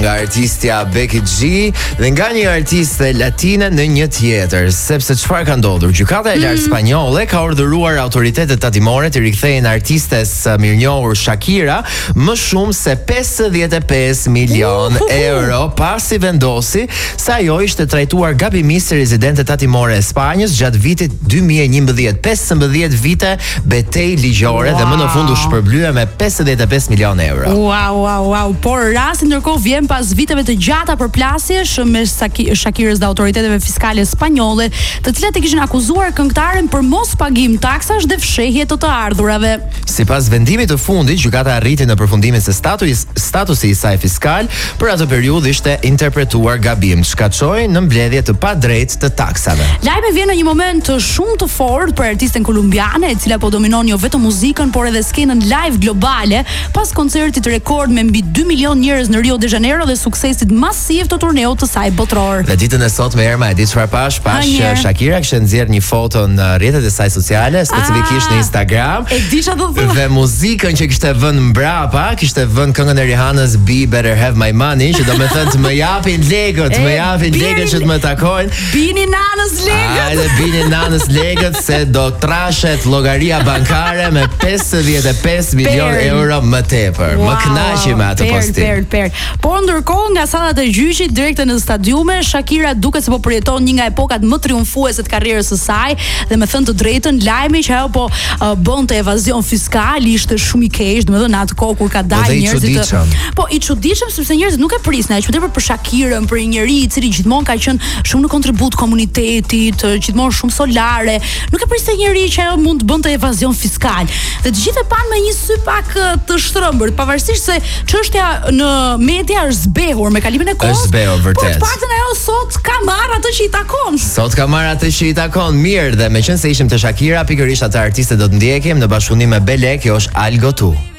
nga artistja Becky G dhe nga një artiste latine në një tjetër, sepse çfarë ka ndodhur? Gjykata e lartë spanjolle ka urdhëruar autoritetet tatimore të rikthejnë artistes mirënjohur Shakira më shumë se 55 milion euro pasi vendosi se ajo ishte trajtuar gabimisht si rezidente tatimore e Spanjës gjatë vitit 2011, 15 vite betejë ligjore dhe më në fund u shpërblye me 55 milion euro. Wow. Por rasti ndërkohë vjen pas viteve të gjata përplasjesh mes Shakirës dhe autoriteteve fiskale spanjolle, të cilat e kishin akuzuar këngëtaren për mos pagim taksash dhe fshehje të ardhurave. Sipas vendimit të fundit, gjykata arriti në përfundimin se statusi i saj fiskal për atë periudhë ishte interpretuar gabim, çka çoi në mbledhje të padrejtë të taksave. Lajmi vjen në një moment shumë të fortë për artisten kolumbiane, e cila po dominon jo vetëm muzikën, por edhe skenën live globale, pas koncertit rekord me mbi 2 milion njerëz në Rio de Janeiro dhe suksesit masiv të turneut të saj botror. Dhe ditën e sotme Erma, e di çfarë pash Shakira kishte nxjerr një foto në rrjetet e saj sociale, specifikisht në Instagram. E di çfarë do të thonë. Dhe muzikën që kishte vënë mbrapa, kishte vënë këngën e Rihanës Be Better Have My Money, që do të thënë të më japin legët, që të më takojnë. Bini nanës legët. Hajde bini nanës legët se do trashet llogaria bankare me 55 milion euro më tepër. Më kënaqi me atë postim. Por ndërkohë nga sallat e gjyqit direkte në stadiume, Shakira duket se po përjeton një nga epokat më triumfuese të karrierës së saj dhe me thënë të drejtën, lajmi që ajo po bënte evazion fiskal ishte shumë i keq, domethënë atë kohë kur ka dalë njerëzit. Po i çuditshëm sepse njerëzit nuk e prisnin, aq tepër për Shakirën, për një njerëz i cili gjithmonë ka qenë shumë në kontribut komunitetit, gjithmonë shumë solare. Nuk e priste njerëz që ajo mund të bënte evazion fiskal. Dhe të gjithë e pan me një sy pak të shtrëmbër, pavarësisht se çështja në media është zbehur me kalimin e kohës. Është zbehur vërtet. Po të paktën ajo sot ka marrë atë që i takon. Mirë, dhe meqense ishim te Shakira, pikërisht atë artiste do të ndjekim në bashkëpunim me Bele, kjo është Algo Tu.